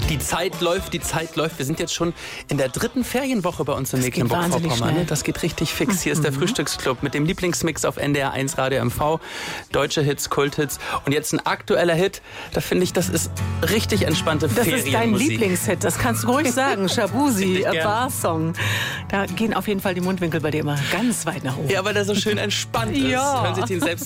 Die Zeit läuft. Wir sind jetzt schon in der 3. Ferienwoche bei uns in Mecklenburg-Vorpommern. Das geht richtig fix. Hier ist der Frühstücksclub mit dem Lieblingsmix auf NDR 1 Radio MV. Deutsche Hits, Kulthits. Und jetzt ein aktueller Hit. Da finde ich, das ist richtig entspannte Ferienmusik. Das ist dein Lieblingshit, das kannst du ruhig sagen. Shabuzi, A Bar Song. Da gehen auf jeden Fall die Mundwinkel bei dir immer ganz weit nach oben. Ja, weil der so schön entspannt ist. Ja. Hören Sie sich den selbst